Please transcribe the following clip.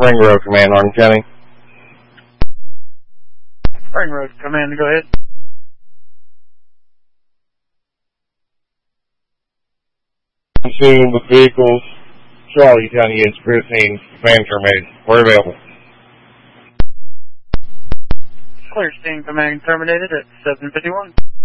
Spring Road Command, Orange County. Spring Road Command, go ahead. Two with vehicles, Charlie County is precinct, command terminated. We're available. Clear scene, command terminated at 7:51.